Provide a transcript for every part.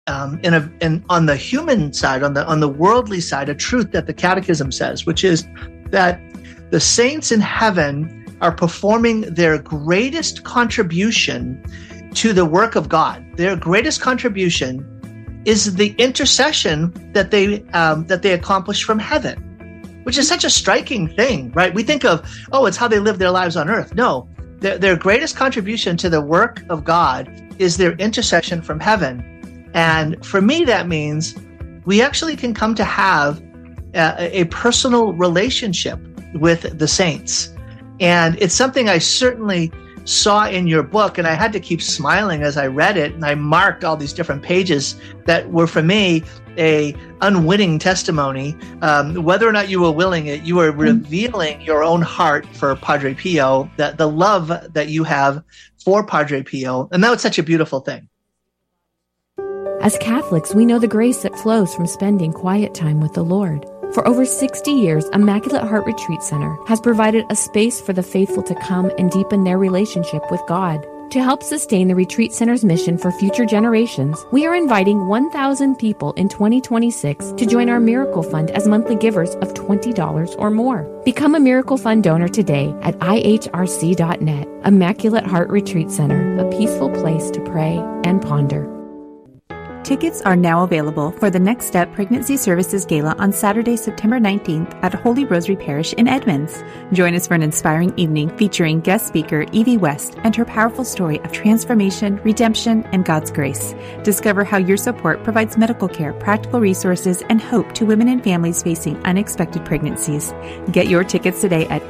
on the human side, on the worldly side, a truth that the Catechism says, which is that the saints in heaven are performing their greatest contribution to the work of God. Their greatest contribution is the intercession that they accomplish from heaven, which is such a striking thing, right? We think of, it's how they live their lives on earth. No, their greatest contribution to the work of God is their intercession from heaven. And for me, that means we actually can come to have a personal relationship with the saints. And it's something I certainly saw in your book, and I had to keep smiling as I read it, and I marked all these different pages that were, for me, a unwitting testimony. Whether or not you were willing it, you were revealing your own heart for Padre Pio, that the love that you have for Padre Pio, and that was such a beautiful thing. As Catholics, we know the grace that flows from spending quiet time with the Lord. For over 60 years, Immaculate Heart Retreat Center has provided a space for the faithful to come and deepen their relationship with God. To help sustain the Retreat Center's mission for future generations, we are inviting 1,000 people in 2026 to join our Miracle Fund as monthly givers of $20 or more. Become a Miracle Fund donor today at ihrc.net. Immaculate Heart Retreat Center, a peaceful place to pray and ponder. Tickets are now available for the Next Step Pregnancy Services Gala on Saturday, September 19th at Holy Rosary Parish in Edmonds. Join us for an inspiring evening featuring guest speaker Evie West and her powerful story of transformation, redemption, and God's grace. Discover how your support provides medical care, practical resources, and hope to women and families facing unexpected pregnancies. Get your tickets today at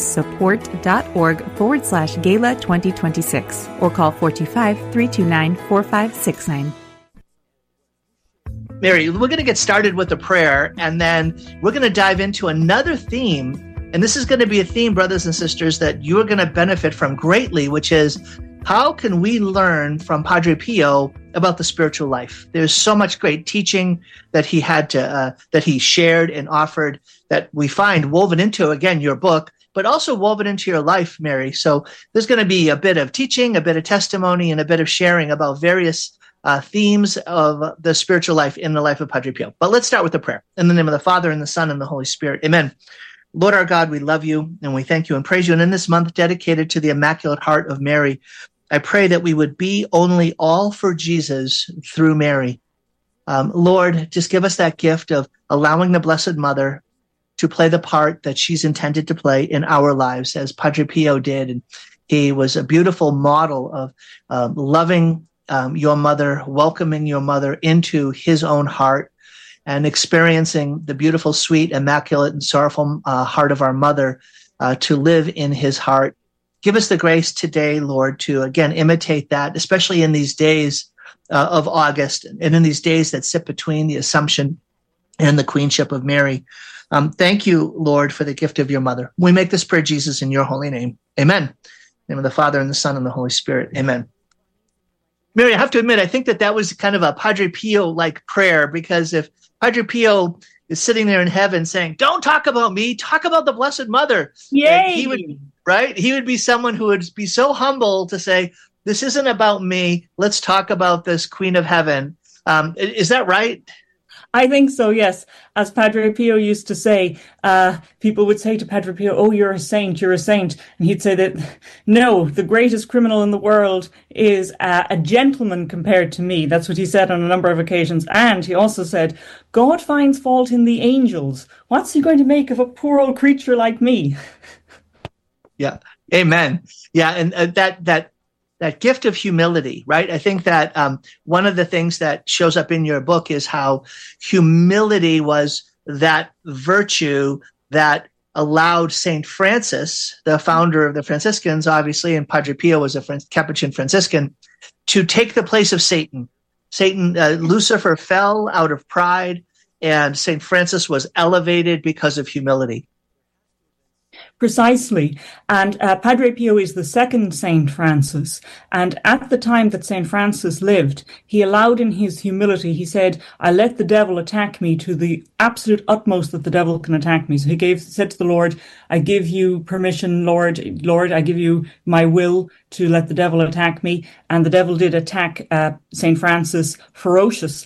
nsupport.org/Gala 2026 or call 425-329-4569. Mary, we're going to get started with a prayer, and then we're going to dive into another theme. And this is going to be a theme, brothers and sisters, that you're going to benefit from greatly, which is how can we learn from Padre Pio about the spiritual life? There's so much great teaching that he had that he shared and offered that we find woven into, again, your book, but also woven into your life, Mary. So there's going to be a bit of teaching, a bit of testimony, and a bit of sharing about various themes of the spiritual life in the life of Padre Pio. But let's start with the prayer. In the name of the Father, and the Son, and the Holy Spirit. Amen. Lord our God, we love you, and we thank you and praise you. And in this month dedicated to the Immaculate Heart of Mary, I pray that we would be only all for Jesus through Mary. Lord, just give us that gift of allowing the Blessed Mother to play the part that she's intended to play in our lives, as Padre Pio did. And he was a beautiful model of loving your mother, welcoming your mother into his own heart, and experiencing the beautiful, sweet, immaculate, and sorrowful heart of our mother to live in his heart. Give us the grace today, Lord, to again imitate that, especially in these days of August and in these days that sit between the Assumption and the Queenship of Mary. Thank you, Lord, for the gift of your mother. We make this prayer, Jesus, in your holy name. Amen. In the name of the Father, and the Son, and the Holy Spirit. Amen. Mary, I have to admit, I think that was kind of a Padre Pio-like prayer, because if Padre Pio is sitting there in heaven saying, "Don't talk about me, talk about the Blessed Mother," yay! He would be someone who would be so humble to say, "This isn't about me. Let's talk about this Queen of Heaven." Is that right? I think so, yes. As Padre Pio used to say, people would say to Padre Pio, "Oh, you're a saint, you're a saint." And he'd say that, "No, the greatest criminal in the world is a gentleman compared to me." That's what he said on a number of occasions. And he also said, "God finds fault in the angels. What's he going to make of a poor old creature like me?" Yeah. Amen. Yeah. And that gift of humility, right? I think that one of the things that shows up in your book is how humility was that virtue that allowed Saint Francis, the founder of the Franciscans, obviously, and Padre Pio was a Capuchin Franciscan, to take the place of Satan. Lucifer fell out of pride, and Saint Francis was elevated because of humility. Precisely. And Padre Pio is the second St. Francis. And at the time that St. Francis lived, he allowed in his humility, he said, I let the devil attack me to the absolute utmost that the devil can attack me. So he said to the Lord, I give you permission, Lord, I give you my will to let the devil attack me. And the devil did attack St. Francis ferociously.